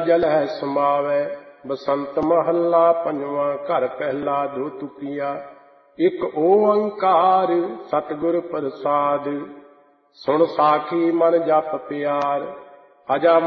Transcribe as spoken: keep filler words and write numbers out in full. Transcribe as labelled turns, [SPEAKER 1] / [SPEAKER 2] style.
[SPEAKER 1] जल है समावै। बसंत महला पंजवा घर पहला दो तुकिया। एक ओंकार सतगुर प्रसाद। सुन साखी मन जप प्यार। अजा